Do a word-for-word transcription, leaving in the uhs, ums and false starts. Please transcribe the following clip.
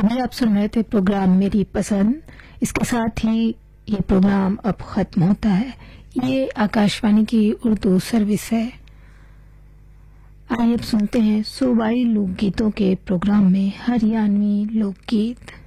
अभी आप सुन रहे थे प्रोग्राम मेरी पसंद। इसके साथ ही ये प्रोग्राम अब खत्म होता है। ये आकाशवाणी की उर्दू सर्विस है। आइए अब सुनते हैं सूबाई लोकगीतों के प्रोग्राम में हरियाणवी लोकगीत।